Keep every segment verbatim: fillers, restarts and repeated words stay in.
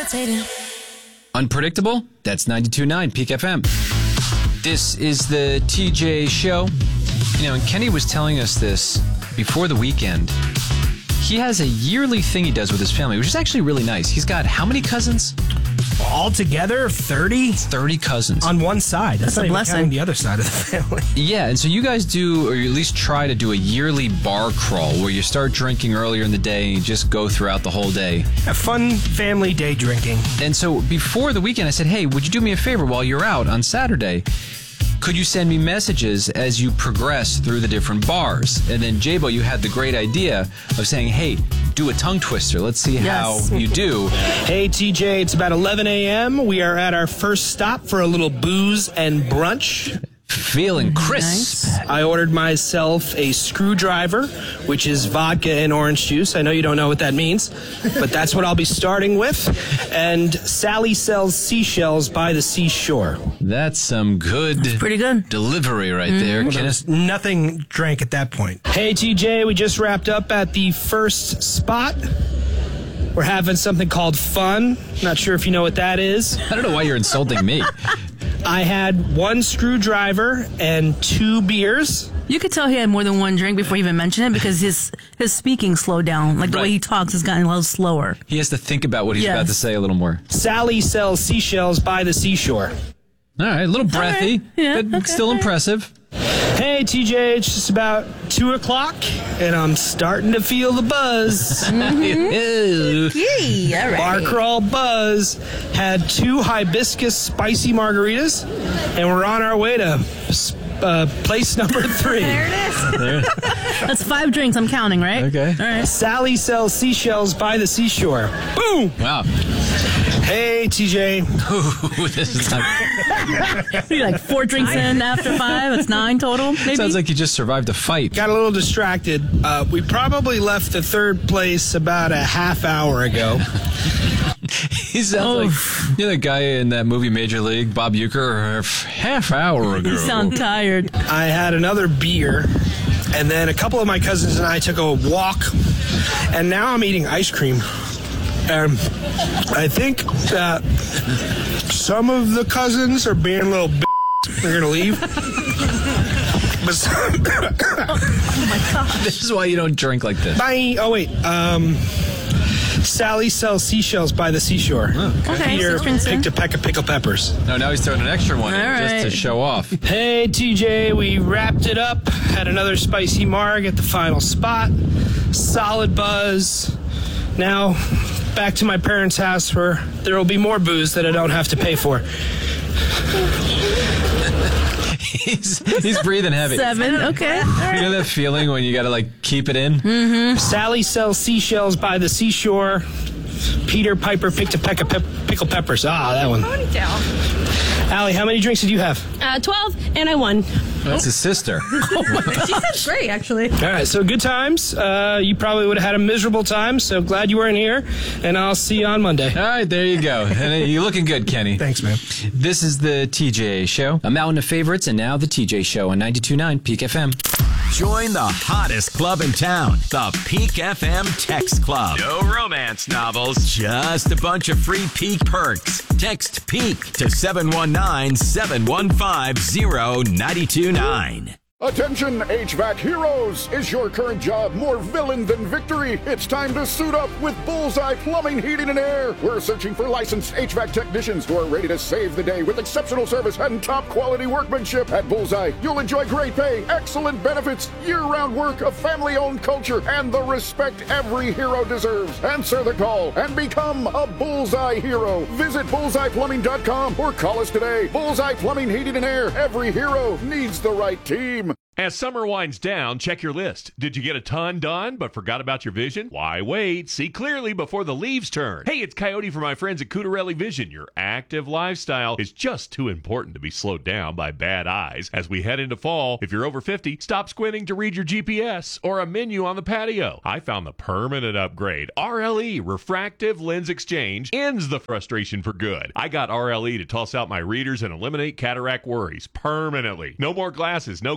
levitating. Unpredictable? That's ninety-two point nine Peak F M. This is the T J Show. You know, and Kenny was telling us this before the weekend. He has a yearly thing he does with his family, which is actually really nice. He's got how many cousins? Altogether, thirty? thirty cousins. On one side. That's, That's not a even blessing. counting the other side of the family. Yeah, and so you guys do, or you at least try to do a yearly bar crawl where you start drinking earlier in the day and you just go throughout the whole day. A fun family day drinking. And so before the weekend, I said, hey, would you do me a favor while you're out on Saturday? Could you send me messages as you progress through the different bars? And then, J-Bo, you had the great idea of saying, hey, do a tongue twister. Let's see Yes. how you do. Hey, T J, it's about eleven a.m. We are at our first stop for a little booze and brunch. Feeling crisp. Nice. I ordered myself a screwdriver, which is vodka and orange juice. I know you don't know what that means, but that's what I'll be starting with. And Sally sells seashells by the seashore. That's some good Pretty good. delivery right there, Kenneth. Nothing drank at that point. Hey, T J, we just wrapped up at the first spot. We're having something called fun. Not sure if you know what that is. I don't know why you're insulting me. I had one screwdriver and two beers. You could tell he had more than one drink before he even mentioned it because his his speaking slowed down. Like the Right. way he talks has gotten a little slower. He has to think about what he's Yes. about to say a little more. Sally sells seashells by the seashore. All right, a little breathy, right. Yeah, but okay. still impressive. Hey, T J, it's just about two o'clock, and I'm starting to feel the buzz. Ew. Yee, all right. Bar crawl buzz. Had two hibiscus spicy margaritas, and we're on our way to uh, place number three. There it is. That's five drinks. I'm counting, right? Okay. All right. Sally sells seashells by the seashore. Boom! Wow. Hey, T J. Ooh, this is not, You're like four drinks in after five. It's nine total, maybe? sounds like you just survived a fight. Got a little distracted. Uh, we probably left the third place about a half hour ago. He sounds like you're the guy in that movie Major League, Bob Uecker, a half hour ago. You sound tired. I had another beer, and then a couple of my cousins and I took a walk, and now I'm eating ice cream. Um, I think that some of the cousins are being a little b****. They're going to leave. But some- This is why you don't drink like this. Bye. Oh, wait. Um, Sally sells seashells by the seashore. Okay, Peter six drinks in. picked a peck of pickled peppers. No, now he's throwing an extra one in All just to right. show off. Hey, T J, we wrapped it up. Had another spicy marg at the final spot. Solid buzz. Now, back to my parents' house where there will be more booze that I don't have to pay for. He's, he's breathing heavy. Seven. Okay. All You right. know that feeling when you gotta like keep it in? Sally sells seashells by the seashore. Peter Piper picked a peck of pep- pickled peppers. Ah, that one. Allie, how many drinks did you have? Uh, twelve, and I won. That's his sister. She said great, actually. All right, so good times. Uh, you probably would have had a miserable time, so glad you weren't here, and I'll see you on Monday. All right, there you go. And you're looking good, Kenny. Thanks, man. This is the T J Show. A mountain of favorites, and now the T J Show on ninety-two point nine Peak F M. Join the hottest club in town, the Peak F M Text Club. No romance novels. Just a bunch of free Peak perks. Text PEAK to seven one nine, seven one five, zero nine two nine. Attention, H V A C heroes! Is your current job more villain than victory? It's time to suit up with Bullseye Plumbing, Heating, and Air. We're searching for licensed H V A C technicians who are ready to save the day with exceptional service and top-quality workmanship. At Bullseye, you'll enjoy great pay, excellent benefits, year-round work, a family-owned culture, and the respect every hero deserves. Answer the call and become a Bullseye hero. Visit bullseye plumbing dot com or call us today. Bullseye Plumbing, Heating, and Air. Every hero needs the right team. As summer winds down, check your list. Did you get a ton done but forgot about your vision? Why wait? See clearly before the leaves turn. Hey, it's Coyote from my friends at Cutarelli Vision. Your active lifestyle is just too important to be slowed down by bad eyes. As we head into fall, if you're over fifty, stop squinting to read your G P S or a menu on the patio. I found the permanent upgrade. R L E, Refractive Lens Exchange, ends the frustration for good. I got R L E to toss out my readers and eliminate cataract worries permanently. No more glasses, no contacts,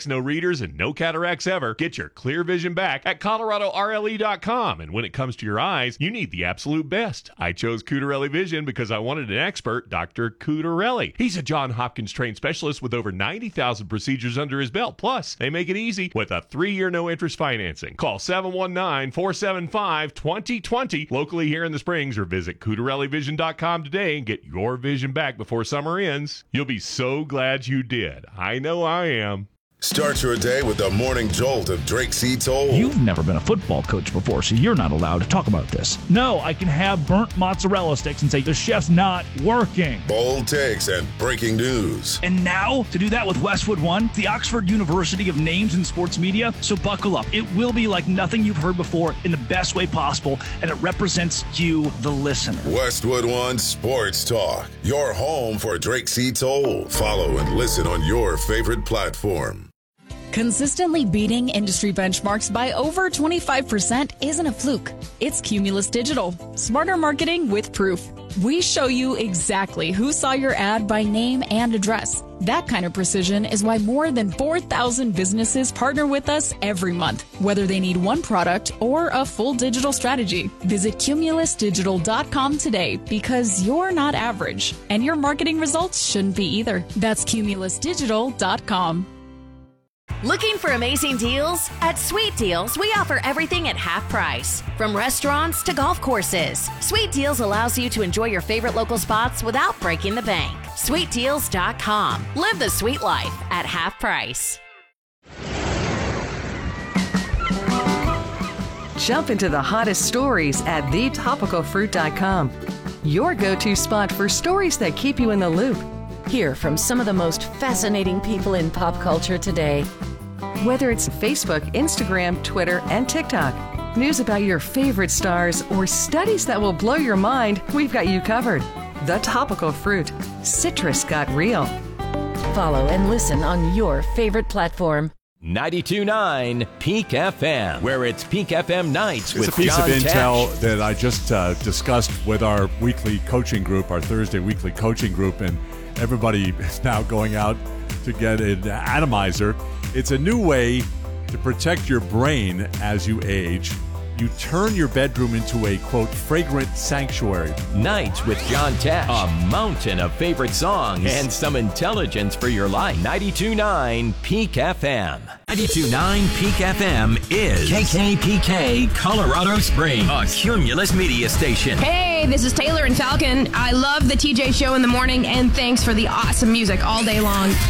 specs, no readers, and no cataracts ever. Get your clear vision back at Colorado R L E dot com. And when it comes to your eyes, you need the absolute best. I chose Cutarelli Vision because I wanted an expert, Doctor Cutarelli. He's a Johns Hopkins trained specialist with over ninety thousand procedures under his belt. Plus, they make it easy with a three-year no-interest financing. Call seven one nine, four seven five, two zero two zero locally here in the Springs, or visit Cutarelli Vision dot com today and get your vision back before summer ends. You'll be so glad you did. I know I am. Start your day with the morning jolt of Drake C. Toll. You've never been a football coach before, so you're not allowed to talk about this. No, I can have burnt mozzarella sticks and say the chef's not working. Bold takes and breaking news. And now, to do that with Westwood One, the Oxford University of Names in Sports Media. So buckle up. It will be like nothing you've heard before in the best way possible, and it represents you, the listener. Westwood One Sports Talk, your home for Drake C. Toll. Follow and listen on your favorite platform. Consistently beating industry benchmarks by over twenty-five percent isn't a fluke. It's Cumulus Digital. Smarter marketing with proof. We show you exactly who saw your ad by name and address. That kind of precision is why more than four thousand businesses partner with us every month, whether they need one product or a full digital strategy. Visit Cumulus Digital dot com today, because you're not average, and your marketing results shouldn't be either. That's Cumulus Digital dot com. Looking for amazing deals? At Sweet Deals, we offer everything at half price. From restaurants to golf courses, Sweet Deals allows you to enjoy your favorite local spots without breaking the bank. Sweet Deals dot com. Live the sweet life at half price. Jump into the hottest stories at the topical fruit dot com. Your go-to spot for stories that keep you in the loop. Hear from some of the most fascinating people in pop culture today. Whether it's Facebook, Instagram, Twitter, and TikTok, news about your favorite stars, or studies that will blow your mind, we've got you covered. The Topical Fruit. Citrus got real. Follow and listen on your favorite platform. ninety-two point nine Peak F M, where it's Peak F M nights it's with a piece John of intel Tesh. that I just uh, discussed with our weekly coaching group, our Thursday weekly coaching group, and everybody is now going out to get an atomizer. It's a new way to protect your brain as you age. You turn your bedroom into a, quote, fragrant sanctuary. Nights with John Tesh. A mountain of favorite songs and some intelligence for your life. ninety-two point nine Peak F M. ninety-two point nine Peak F M is K K P K Colorado Springs, a Cumulus media station. Hey, this is Taylor and Falcon. I love the T J Show in the morning, and thanks for the awesome music all day long.